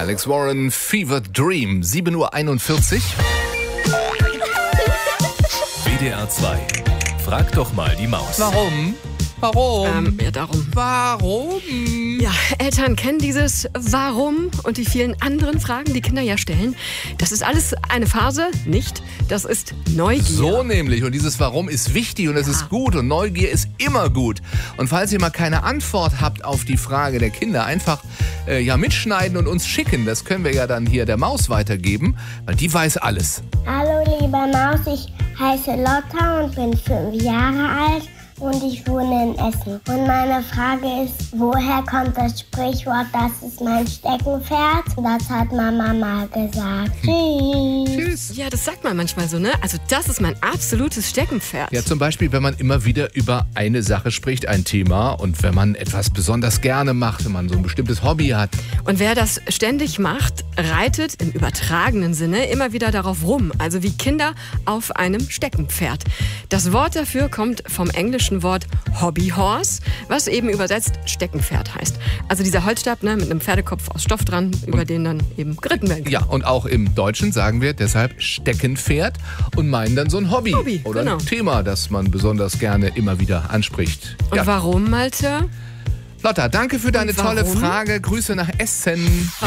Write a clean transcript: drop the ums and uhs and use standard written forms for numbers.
Alex Warren, Fever Dream, 7:41 Uhr. WDR 2. Frag doch mal die Maus. Warum? Ja, darum. Warum? Ja, Eltern kennen dieses Warum und die vielen anderen Fragen, die Kinder ja stellen. Das ist alles eine Phase, nicht? Das ist Neugier. So nämlich. Und dieses Warum ist wichtig und es ist gut und Neugier ist immer gut. Und falls ihr mal keine Antwort habt auf die Frage der Kinder, einfach mitschneiden und uns schicken. Das können wir ja dann hier der Maus weitergeben, weil die weiß alles. Hallo liebe Maus, ich heiße Lotta und bin 5 Jahre alt. Und ich wohne in Essen. Und meine Frage ist, woher kommt das Sprichwort, das ist mein Steckenpferd? Das hat Mama mal gesagt. Tschüss. Ja, das sagt man manchmal so, ne? Also das ist mein absolutes Steckenpferd. Ja, zum Beispiel, wenn man immer wieder über eine Sache spricht, ein Thema. Und wenn man etwas besonders gerne macht, wenn man so ein bestimmtes Hobby hat. Und wer das ständig macht, reitet im übertragenen Sinne immer wieder darauf rum. Also wie Kinder auf einem Steckenpferd. Das Wort dafür kommt vom englischen Wort Hobbyhorse, was eben übersetzt Steckenpferd heißt. Also dieser Holzstab, ne, mit einem Pferdekopf aus Stoff dran, über den dann eben geritten werden kann. Ja, und auch im Deutschen sagen wir deshalb Steckenpferd und meinen dann so ein Hobby oder genau. ein Thema, das man besonders gerne immer wieder anspricht. Und Ja. warum, Malte? Lotta, danke für deine tolle Frage. Grüße nach Essen.